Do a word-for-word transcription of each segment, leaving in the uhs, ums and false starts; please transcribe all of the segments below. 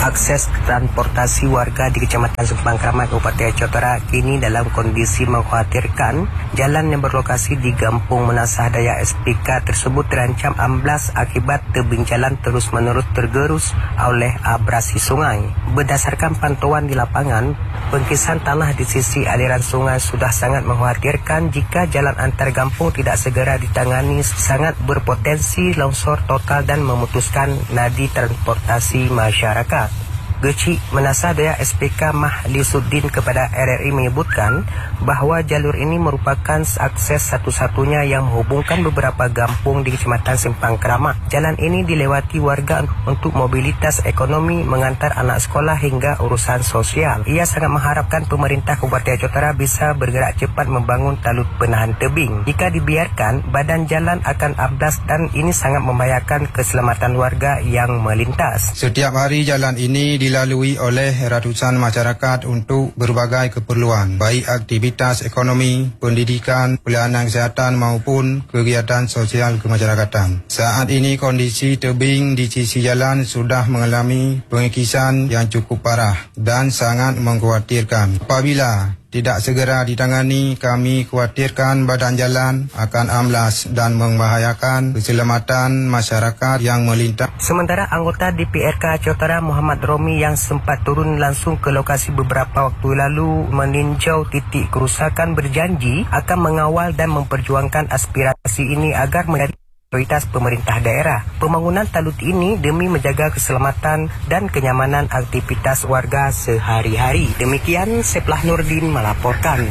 Akses transportasi warga di Kecamatan Sempang Kramat, Kabupaten Aceh Utara kini dalam kondisi mengkhawatirkan. Jalan yang berlokasi di Kampung Menasah Daya S P K tersebut terancam amblas akibat tebing jalan terus-menerus tergerus oleh abrasi sungai. Berdasarkan pantauan di lapangan, pengkisan tanah di sisi aliran sungai sudah sangat mengkhawatirkan. Jika jalan antar kampung tidak segera ditangani, sangat berpotensi longsor total dan memutuskan nadi transportasi masyarakat. Geci Menasah Daya S P K Mahlisuddin kepada R R I menyebutkan bahawa jalur ini merupakan akses satu-satunya yang menghubungkan beberapa kampung di Kecamatan Sempang Kramat. Jalan ini dilewati warga untuk mobilitas ekonomi, mengantar anak sekolah hingga urusan sosial. Ia sangat mengharapkan pemerintah Kabupaten Aceh Utara bisa bergerak cepat membangun talut penahan tebing. Jika dibiarkan, badan jalan akan amblas dan ini sangat membahayakan keselamatan warga yang melintas. Setiap hari jalan ini di dilalui oleh ratusan masyarakat untuk berbagai keperluan, baik aktivitas ekonomi, pendidikan, pelayanan kesihatan maupun kegiatan sosial kemasyarakatan. Saat ini kondisi tebing di sisi jalan sudah mengalami pengekisan yang cukup parah dan sangat mengkhawatirkan. Apabila tidak segera ditangani, kami khawatirkan badan jalan akan amblas dan membahayakan keselamatan masyarakat yang melintas. Sementara anggota D P R K Aceh Utara Muhammad Romi yang sempat turun langsung ke lokasi beberapa waktu lalu meninjau titik kerusakan berjanji akan mengawal dan memperjuangkan aspirasi ini agar menjadi prioritas pemerintah daerah. Pembangunan talut ini demi menjaga keselamatan dan kenyamanan aktivitas warga sehari-hari. Demikian Seplah Nurdin melaporkan.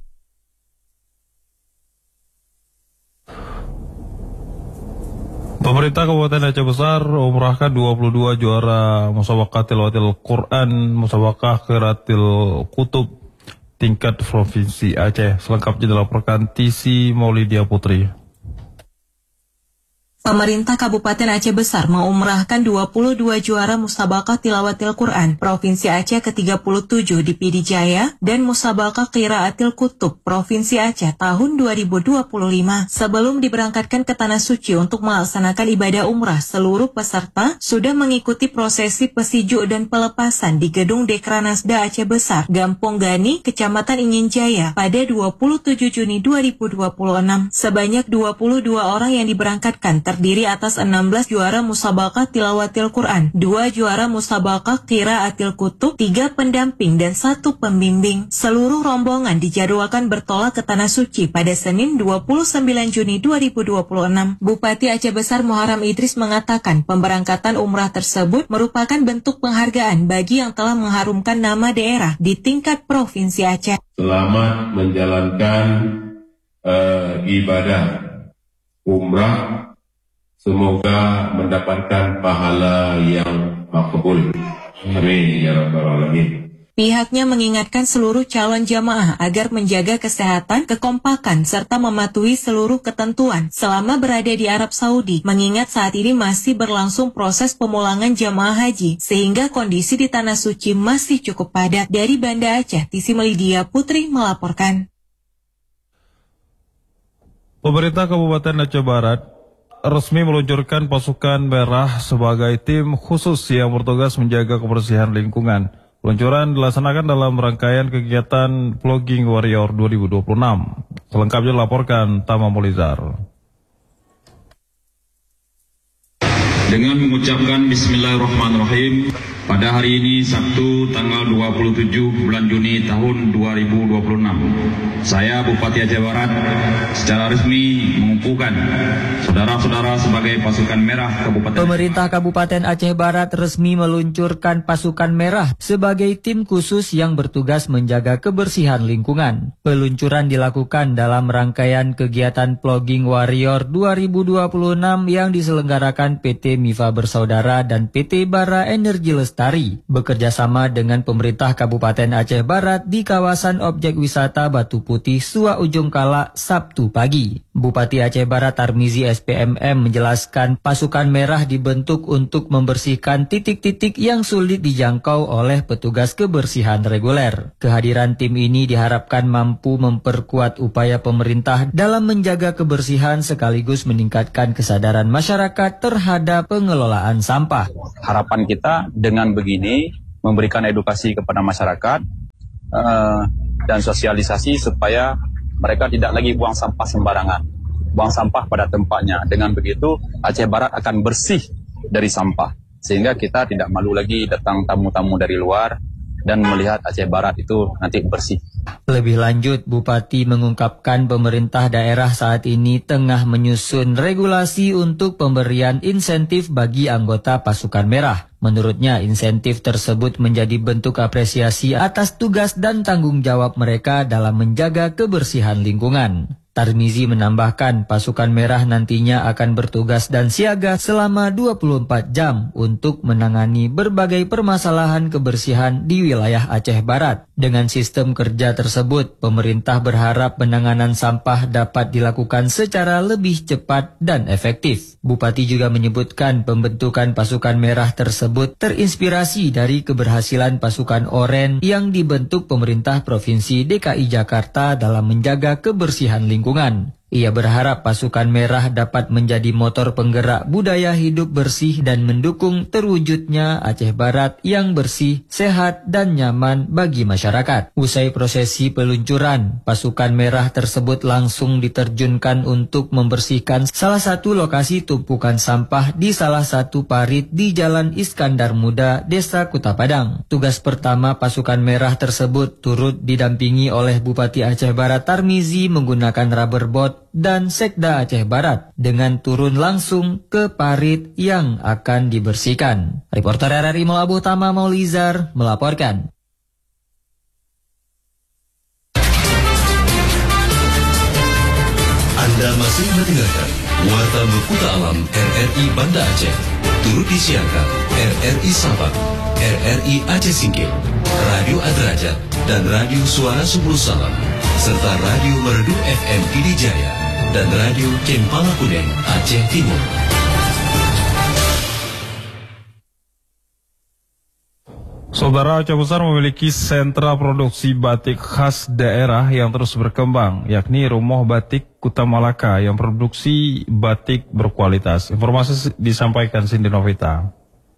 Pemerintah Kabupaten Aceh Besar umrahkan dua puluh dua juara musabaqah tilawatil Quran, musabaqah qiraatil kutub tingkat provinsi Aceh. Selengkapnya dilaporkan T C Maulidia Putri. Pemerintah Kabupaten Aceh Besar mengumrahkan dua puluh dua juara musabaqah tilawatil Quran Provinsi Aceh ke tiga puluh tujuh di Pidijaya dan musabaqah qiraatil kutub Provinsi Aceh tahun dua ribu dua puluh lima. Sebelum diberangkatkan ke Tanah Suci untuk melaksanakan ibadah umrah, seluruh peserta sudah mengikuti prosesi pesijuk dan pelepasan di Gedung Dekranasda Aceh Besar, Gampong Gani, Kecamatan Ingin Jaya pada dua puluh tujuh Juni dua ribu dua puluh enam. Sebanyak dua puluh dua orang yang diberangkatkan terdiri atas enam belas juara musabaqah tilawatil Quran, dua juara musabaqah qiraatil kutub, tiga pendamping dan satu pembimbing. Seluruh rombongan dijadwalkan bertolak ke Tanah Suci pada Senin dua puluh sembilan Juni dua ribu dua puluh enam. Bupati Aceh Besar Muharram Idris mengatakan pemberangkatan umrah tersebut merupakan bentuk penghargaan bagi yang telah mengharumkan nama daerah di tingkat Provinsi Aceh. Selamat menjalankan uh, ibadah umrah. Semoga mendapatkan pahala yang makbul. Amin ya rabbal alamin. Pihaknya mengingatkan seluruh calon jamaah agar menjaga kesehatan, kekompakan, serta mematuhi seluruh ketentuan selama berada di Arab Saudi, mengingat saat ini masih berlangsung proses pemulangan jamaah haji, sehingga kondisi di Tanah Suci masih cukup padat. Dari Banda Aceh, T C Melidia Putri melaporkan. Pemerintah Kabupaten Aceh Barat resmi meluncurkan pasukan merah sebagai tim khusus yang bertugas menjaga kebersihan lingkungan. Peluncuran dilaksanakan dalam rangkaian kegiatan Vlogging Warrior dua ribu dua puluh enam. Selengkapnya dilaporkan Tama Molizar. Dengan mengucapkan Bismillahirrahmanirrahim, pada hari ini Sabtu tanggal dua puluh tujuh bulan Juni tahun dua ribu dua puluh enam, saya Bupati Aceh Barat secara resmi mengukuhkan saudara-saudara sebagai pasukan merah Kabupaten. Pemerintah Kabupaten Aceh Barat resmi meluncurkan pasukan merah sebagai tim khusus yang bertugas menjaga kebersihan lingkungan. Peluncuran dilakukan dalam rangkaian kegiatan Vlogging Warrior dua ribu dua puluh enam yang diselenggarakan P T Mifa Bersaudara dan P T Bara Energi Lestari bekerjasama dengan pemerintah Kabupaten Aceh Barat di kawasan objek wisata Batu Putih, Suwa Ujung Kalak, Sabtu pagi. Bupati Aceh Barat Tarmizi S P M M menjelaskan pasukan merah dibentuk untuk membersihkan titik-titik yang sulit dijangkau oleh petugas kebersihan reguler. Kehadiran tim ini diharapkan mampu memperkuat upaya pemerintah dalam menjaga kebersihan sekaligus meningkatkan kesadaran masyarakat terhadap pengelolaan sampah. Harapan kita dengan begini memberikan edukasi kepada masyarakat uh, dan sosialisasi supaya mereka tidak lagi buang sampah sembarangan, buang sampah pada tempatnya. Dengan begitu Aceh Barat akan bersih dari sampah, sehingga kita tidak malu lagi datang tamu-tamu dari luar dan melihat Aceh Barat itu nanti bersih. Lebih lanjut, Bupati mengungkapkan pemerintah daerah saat ini tengah menyusun regulasi untuk pemberian insentif bagi anggota pasukan merah. Menurutnya, insentif tersebut menjadi bentuk apresiasi atas tugas dan tanggung jawab mereka dalam menjaga kebersihan lingkungan. Tarmizi menambahkan pasukan merah nantinya akan bertugas dan siaga selama dua puluh empat jam untuk menangani berbagai permasalahan kebersihan di wilayah Aceh Barat. Dengan sistem kerja tersebut, pemerintah berharap penanganan sampah dapat dilakukan secara lebih cepat dan efektif. Bupati juga menyebutkan pembentukan pasukan merah tersebut terinspirasi dari keberhasilan pasukan oranye yang dibentuk pemerintah Provinsi D K I Jakarta dalam menjaga kebersihan lingkungan. Ia berharap pasukan merah dapat menjadi motor penggerak budaya hidup bersih dan mendukung terwujudnya Aceh Barat yang bersih, sehat, dan nyaman bagi masyarakat. Usai prosesi peluncuran, pasukan merah tersebut langsung diterjunkan untuk membersihkan salah satu lokasi tumpukan sampah di salah satu parit di Jalan Iskandar Muda, Desa Kutapadang. Tugas pertama pasukan merah tersebut turut didampingi oleh Bupati Aceh Barat Tarmizi menggunakan rubber boat dan Sekda Aceh Barat dengan turun langsung ke parit yang akan dibersihkan. Reporter R R I Melabuh Tama Maulizar melaporkan. Anda masih mendengarkan Warta Berkuta Alam R R I Banda Aceh. Turut disiarkan R R I Sabang, R R I Aceh Singkil, Radio Adrajat, dan Radio Suara Subul Salam, serta Radio Merdu F M Pidijaya dan Radio Cempala Kuning Aceh Timur. Saudara, Aceh Besar memiliki sentra produksi batik khas daerah yang terus berkembang, yakni Rumah Batik Kuta Malaka yang produksi batik berkualitas. Informasi disampaikan Cindy Novita.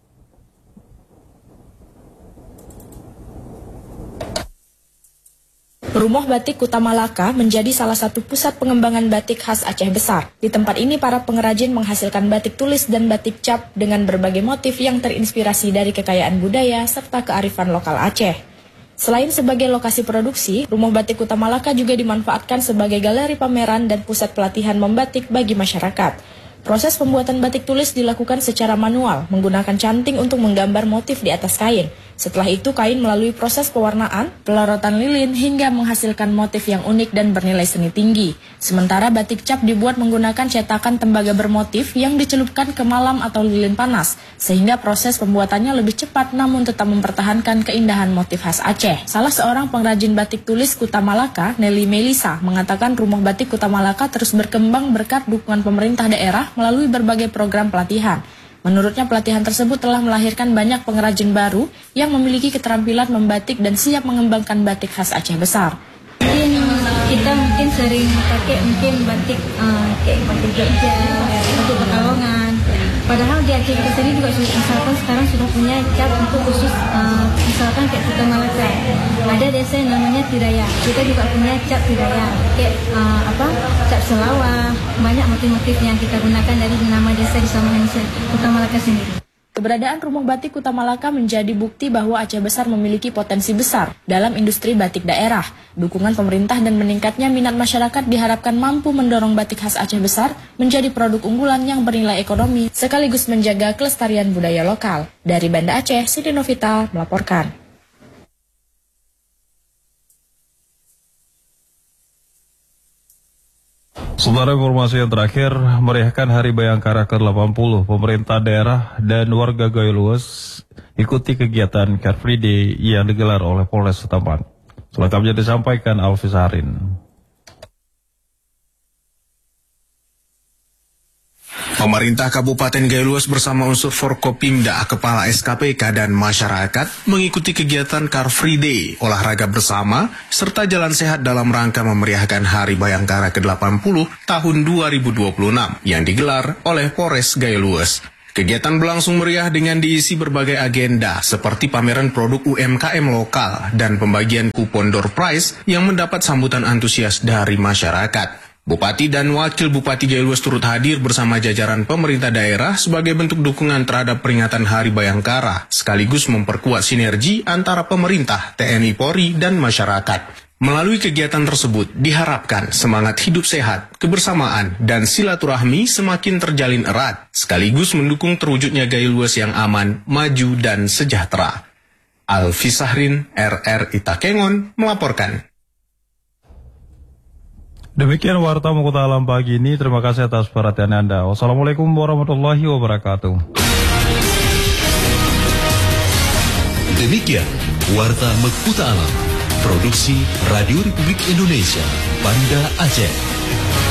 Rumah Batik Kuta Malaka menjadi salah satu pusat pengembangan batik khas Aceh Besar. Di tempat ini para pengrajin menghasilkan batik tulis dan batik cap dengan berbagai motif yang terinspirasi dari kekayaan budaya serta kearifan lokal Aceh. Selain sebagai lokasi produksi, Rumah Batik Kuta Malaka juga dimanfaatkan sebagai galeri pameran dan pusat pelatihan membatik bagi masyarakat. Proses pembuatan batik tulis dilakukan secara manual, menggunakan canting untuk menggambar motif di atas kain. Setelah itu, kain melalui proses pewarnaan, pelorotan lilin, hingga menghasilkan motif yang unik dan bernilai seni tinggi. Sementara batik cap dibuat menggunakan cetakan tembaga bermotif yang dicelupkan ke malam atau lilin panas, sehingga proses pembuatannya lebih cepat namun tetap mempertahankan keindahan motif khas Aceh. Salah seorang pengrajin batik tulis Kuta Malaka, Nelly Melisa, mengatakan Rumah Batik Kuta Malaka terus berkembang berkat dukungan pemerintah daerah melalui berbagai program pelatihan. Menurutnya pelatihan tersebut telah melahirkan banyak pengrajin baru yang memiliki keterampilan membatik dan siap mengembangkan batik khas Aceh Besar. Mungkin kita mungkin sering pakai mungkin batik uh, kayak batik Jogja, batik Pekalongan. Padahal di Aceh kita sendiri juga sudah, misalkan sekarang sudah punya cap untuk khusus uh, misalkan kayak Kuta Malaka. Ada desa yang namanya Tiraya. Kita juga punya cap Tiraya. Kayak uh, apa? Cap Selawah. Banyak motif-motif yang kita gunakan dari nama desa di Sabang Kuta Malaka sendiri. Keberadaan Rumah Batik Kuta Malaka menjadi bukti bahwa Aceh Besar memiliki potensi besar dalam industri batik daerah. Dukungan pemerintah dan meningkatnya minat masyarakat diharapkan mampu mendorong batik khas Aceh Besar menjadi produk unggulan yang bernilai ekonomi sekaligus menjaga kelestarian budaya lokal. Dari Banda Aceh, Siti Novita melaporkan. Saudara, informasi yang terakhir, meriahkan Hari Bayangkara ke delapan puluh, pemerintah daerah dan warga Gayo Lues ikuti kegiatan Car Free Day yang digelar oleh Polres setempat. Selengkapnya disampaikan Alfi Saharin. Pemerintah Kabupaten Galuas bersama unsur Forkopimda, Kepala S K P K dan masyarakat mengikuti kegiatan Car Free Day, olahraga bersama, serta jalan sehat dalam rangka memeriahkan Hari Bayangkara ke delapan puluh tahun dua ribu dua puluh enam yang digelar oleh Polres Galuas. Kegiatan berlangsung meriah dengan diisi berbagai agenda seperti pameran produk U M K M lokal dan pembagian kupon door prize yang mendapat sambutan antusias dari masyarakat. Bupati dan Wakil Bupati Galuas turut hadir bersama jajaran pemerintah daerah sebagai bentuk dukungan terhadap peringatan Hari Bayangkara, sekaligus memperkuat sinergi antara pemerintah, T N I Polri, dan masyarakat. Melalui kegiatan tersebut, diharapkan semangat hidup sehat, kebersamaan, dan silaturahmi semakin terjalin erat, sekaligus mendukung terwujudnya Galuas yang aman, maju, dan sejahtera. Alfi Sahrin, R R I Takengon, melaporkan. Demikian Warta Mekuta Alam pagi ini. Terima kasih atas perhatian Anda. Wassalamualaikum warahmatullahi wabarakatuh. Demikian Warta Mekuta Alam, produksi Radio Republik Indonesia, Banda Aceh.